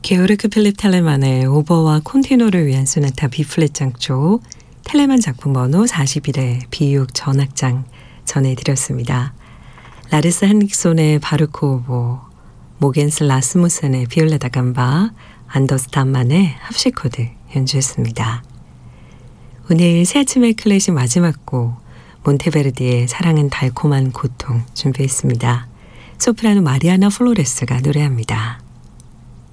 게오르크 필립 텔레만의 오버와 콘티노를 위한 소나타 B플랫 장조 텔레만 작품 번호 41의 비육 전악장 전해드렸습니다. 라르스 한릭손의 바르코 오보, 모겐스 라스무센의 비올레다 감바, 안더스 단만의 합시코드 연주했습니다. 오늘 새 아침의 클래식 마지막 곡 몬테베르디의 사랑은 달콤한 고통 준비했습니다. 소프라노 마리아나 플로레스가 노래합니다.